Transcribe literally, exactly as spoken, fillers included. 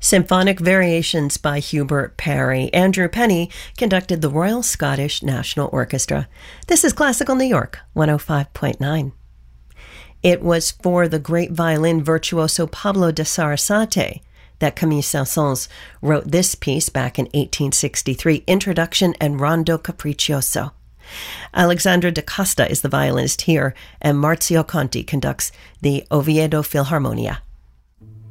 Symphonic Variations by Hubert Parry. Andrew Penny conducted the Royal Scottish National Orchestra. This is Classical New York, one oh five point nine. It was for the great violin virtuoso Pablo de Sarasate that Camille Saint-Saëns wrote this piece back in eighteen sixty-three, Introduction and Rondo Capriccioso. Alexandra da Costa is the violinist here, and Marzio Conti conducts the Oviedo Philharmonia.